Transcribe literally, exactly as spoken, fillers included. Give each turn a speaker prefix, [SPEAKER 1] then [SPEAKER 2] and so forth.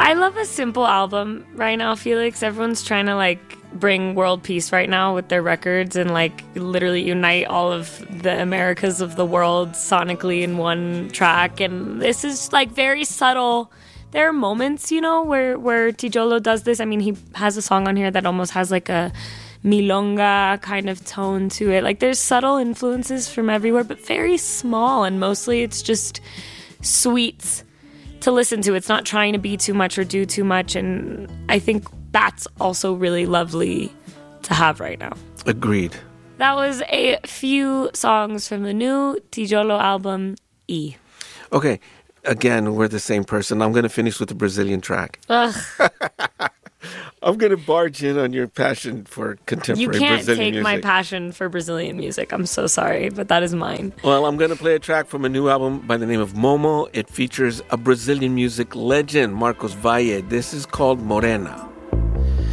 [SPEAKER 1] I love a simple album right now, Felix. Everyone's trying to like bring world peace right now with their records and like literally unite all of the Americas of the world sonically in one track. And this is like very subtle. There are moments, you know, where, where Tijolo does this. I mean, he has a song on here that almost has like a milonga kind of tone to it. Like there's subtle influences from everywhere, but very small. And mostly it's just sweet to listen to. It's not trying to be too much or do too much. And I think that's also really lovely to have right now.
[SPEAKER 2] Agreed.
[SPEAKER 1] That was a few songs from the new Tijolo album, E.
[SPEAKER 2] Okay. Again, we're the same person. I'm going to finish with the Brazilian track.
[SPEAKER 1] Ugh.
[SPEAKER 2] I'm going to barge in on your passion for contemporary
[SPEAKER 1] You can't
[SPEAKER 2] Brazilian
[SPEAKER 1] take
[SPEAKER 2] music.
[SPEAKER 1] my passion for Brazilian music. I'm so sorry, but that is mine.
[SPEAKER 2] Well, I'm going to play a track from a new album by the name of Momo. It features a Brazilian music legend, Marcos Valle. This is called Morena.